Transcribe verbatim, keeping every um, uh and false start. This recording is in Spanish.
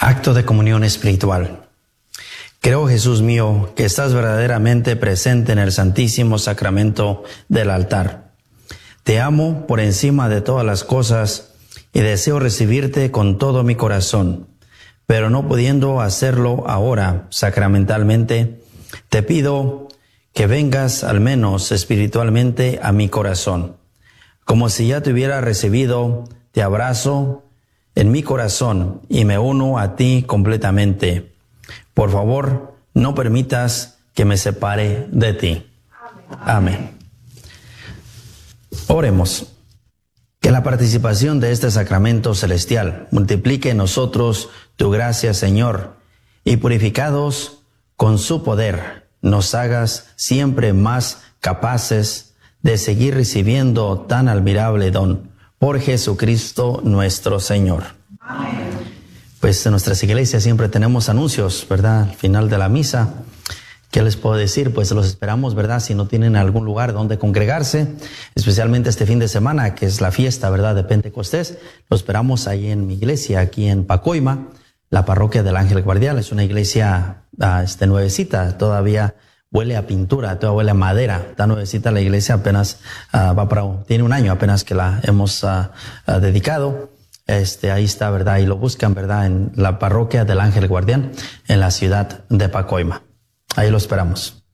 Acto de comunión espiritual. Creo, Jesús mío, que estás verdaderamente presente en el Santísimo Sacramento del altar. Te amo por encima de todas las cosas y deseo recibirte con todo mi corazón, pero no pudiendo hacerlo ahora sacramentalmente, te pido que vengas al menos espiritualmente a mi corazón. Como si ya te hubiera recibido, te abrazo en mi corazón y me uno a ti completamente. Por favor, no permitas que me separe de ti. Amén. Oremos. Que la participación de este sacramento celestial multiplique en nosotros tu gracia, Señor, y purificados con su poder, nos hagas siempre más capaces de seguir recibiendo tan admirable don. Por Jesucristo nuestro Señor. Amén. Pues en nuestras iglesias siempre tenemos anuncios, ¿verdad? Al final de la misa. ¿Qué les puedo decir? Pues los esperamos, ¿verdad? Si no tienen algún lugar donde congregarse, especialmente este fin de semana, que es la fiesta, ¿verdad?, de Pentecostés. Lo esperamos ahí en mi iglesia, aquí en Pacoima, la parroquia del Ángel Guardián. Es una iglesia uh, este, nuevecita, todavía huele a pintura, todavía huele a madera. Está nuevecita la iglesia, apenas uh, va para, tiene un año apenas que la hemos uh, uh, dedicado. Este, ahí está, ¿verdad? Y lo buscan, ¿verdad? En la parroquia del Ángel Guardián, en la ciudad de Pacoima. Ahí lo esperamos.